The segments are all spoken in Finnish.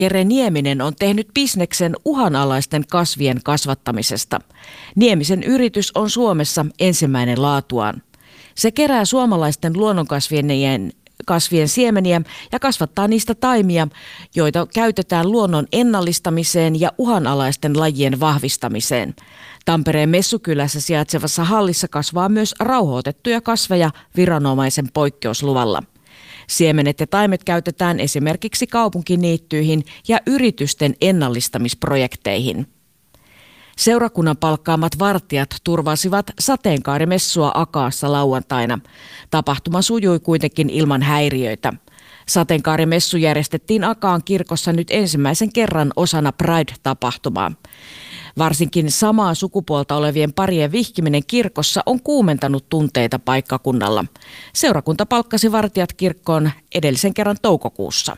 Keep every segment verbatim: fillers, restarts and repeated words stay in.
Jere Nieminen on tehnyt bisneksen uhanalaisten kasvien kasvattamisesta. Niemisen yritys on Suomessa ensimmäinen laatuaan. Se kerää suomalaisten luonnonkasvien kasvien siemeniä ja kasvattaa niistä taimia, joita käytetään luonnon ennallistamiseen ja uhanalaisten lajien vahvistamiseen. Tampereen Messukylässä sijaitsevassa hallissa kasvaa myös rauhoitettuja kasveja viranomaisen poikkeusluvalla. Siemenet ja taimet käytetään esimerkiksi kaupunkiniittyihin ja yritysten ennallistamisprojekteihin. Seurakunnan palkkaamat vartijat turvasivat sateenkaarimessua Akaassa lauantaina. Tapahtuma sujui kuitenkin ilman häiriöitä. Sateenkaarimessu järjestettiin Akaan kirkossa nyt ensimmäisen kerran osana Pride-tapahtumaa. Varsinkin samaa sukupuolta olevien parien vihkiminen kirkossa on kuumentanut tunteita paikkakunnalla. Seurakunta palkkasi vartijat kirkkoon edellisen kerran toukokuussa.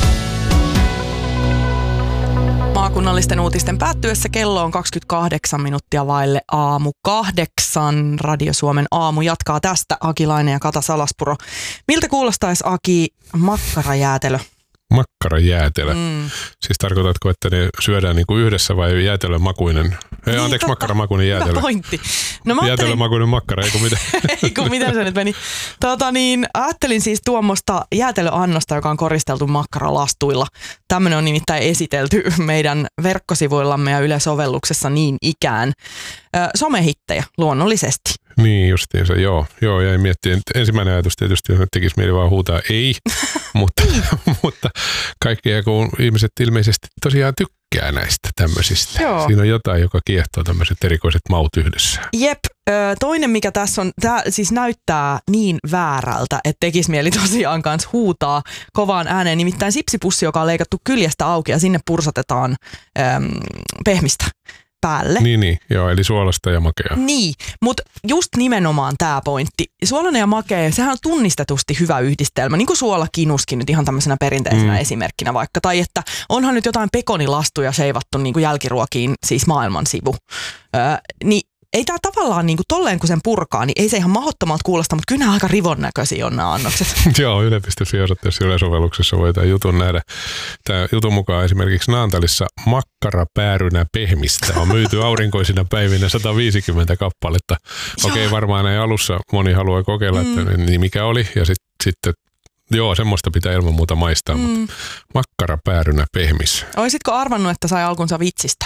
Maakunnallisten uutisten päättyessä kello on kaksikymmentäkahdeksan minuuttia vaille aamu kahdeksan. Radio Suomen aamu jatkaa tästä. Akilainen ja Kata Salaspuro. Miltä kuulostaisi, Aki, makkarajäätelö? Makkarajäätelö. Mm. Siis tarkoitatko, että ne syödään niinku yhdessä vai jäätelömakuinen? Ei, niin, anteeksi, makkaramakuinen jäätelö. Hyvä pointti. No, jäätelömakuinen makkara, eikö mitä? Eikö miten se nyt meni? Tota niin, ajattelin siis tuommoista jäätelöannosta, joka on koristeltu makkaralastuilla. Tämmöinen on nimittäin esitelty meidän verkkosivuillamme ja Yle sovelluksessa niin ikään. Ö, somehittejä luonnollisesti. Niin justiinsa, joo. Joo, jäin miettimään. Ensimmäinen ajatus tietysti, että tekisi mieli vaan huutaa ei, mutta, mutta kaikkea kun ihmiset ilmeisesti tosiaan tykkää näistä tämmöisistä. Joo. Siinä on jotain, joka kiehtoo tämmöiset erikoiset maut yhdessä. Jep. Toinen, mikä tässä on, tämä siis näyttää niin väärältä, että tekisi mieli tosiaan kanssa huutaa kovaan ääneen. Nimittäin sipsipussi, joka on leikattu kyljestä auki ja sinne pursatetaan äm, pehmistä päälle. Niin, niin, joo, eli suolasta ja makeaa. Niin, mutta just nimenomaan tämä pointti. Suolainen ja makea, sehän on tunnistetusti hyvä yhdistelmä, niin kuin suolakinuskin nyt ihan tämmöisenä perinteisenä mm. esimerkkinä vaikka. Tai että onhan nyt jotain pekonilastuja seivattu niin kuin jälkiruokiin, siis maailman sivu. Öö, niin ei tämä tavallaan niin kuin tolleen kun sen purkaa, niin ei se ihan mahdottomalta kuulosta, mutta kyllä nämä aika rivon näköisiä on nämä annokset. Joo, yle piste fi osoitteessa Yle-sovelluksessa voi tämän jutun nähdä. Tämä jutun mukaan esimerkiksi Naantalissa makkarapäärynä pehmistä on myyty aurinkoisina päivinä sata viisikymmentä kappaletta. Okei, okay, varmaan ei alussa moni haluaa kokeilla, että mm. niin mikä oli, ja sitten sit, joo, semmoista pitää ilman muuta maistaa, mm. mutta makkarapäärynä pehmis. Oisitko arvannut, että sai alkunsa vitsistä?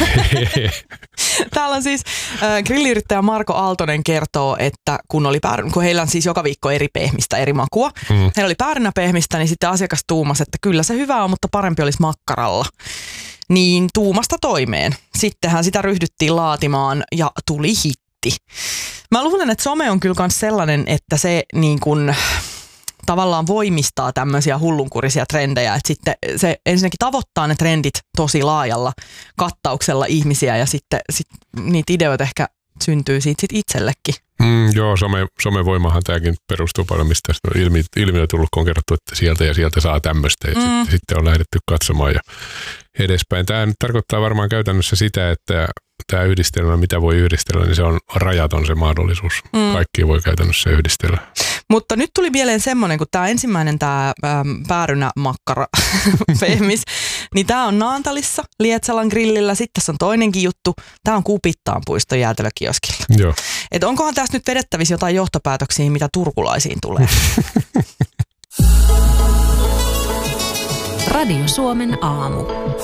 Täällä on siis äh, grilliyrittäjä Marko Aaltonen kertoo, että kun oli päärynä, kun heillä on siis joka viikko eri pehmistä, eri makua. Mm. Heillä oli päärynä pehmistä, niin sitten asiakas tuumasi, että kyllä se hyvä on, mutta parempi olisi makkaralla. Niin tuumasta toimeen. Sittenhän sitä ryhdyttiin laatimaan ja tuli hitti. Mä luulen, että some on kyllä myös sellainen, että se niin kuin tavallaan voimistaa tämmöisiä hullunkurisia trendejä, että sitten se ensinnäkin tavoittaa ne trendit tosi laajalla kattauksella ihmisiä ja sitten sit niitä ideoita ehkä syntyy siitä sit itsellekin. Mm, joo, some, somevoimahan tämäkin perustuu paljon, mistä on ilmi, ilmiö tullut, kun on kerrottu, että sieltä ja sieltä saa tämmöistä ja mm. sitten, sitten on lähdetty katsomaan ja edespäin. Tämä nyt tarkoittaa varmaan käytännössä sitä, että tämä yhdistelmä, mitä voi yhdistellä, niin se on rajaton se mahdollisuus. Mm. Kaikki voi käytännössä yhdistellä. Mutta nyt tuli mieleen semmoinen, kun tämä ensimmäinen tämä päärynämakkara pehmis, niin tämä on Naantalissa Lietsalan grillillä. Sitten tässä on toinenkin juttu. Tämä on Kupittaan puiston jäätelökioskilla. Joo. Et onkohan tässä nyt vedettävissä jotain johtopäätöksiä, mitä turkulaisiin tulee? Radio Suomen aamu.